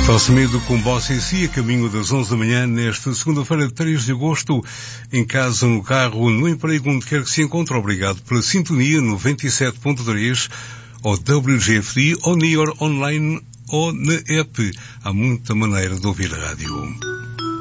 Falsamido com Bossa em Si, a caminho das 11 da manhã, nesta segunda-feira de 3 de agosto, em casa, no carro, no emprego, onde quer que se encontre. Obrigado pela sintonia 97.3, ou WGFD, ou Nior Online, ou na app. Há muita maneira de ouvir a rádio.